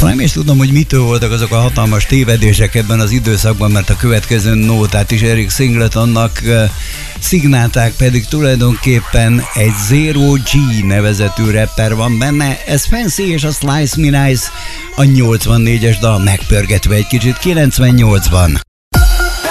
Nem is tudom, hogy mitől voltak azok a hatalmas tévedések ebben az időszakban, mert a következő nótát is Eric Singletonnak szignálták, pedig tulajdonképpen egy Zero G nevezetű rapper van benne. Ez Fancy és a Slice Me Nice, a 84-es dal megpörgetve egy kicsit 98-ban.